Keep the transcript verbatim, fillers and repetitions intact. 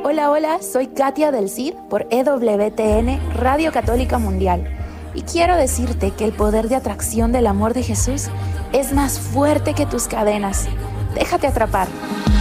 Hola, hola, soy Katia del Cid por E W T N Radio Católica Mundial y quiero decirte que el poder de atracción del amor de Jesús es más fuerte que tus cadenas. Déjate atrapar.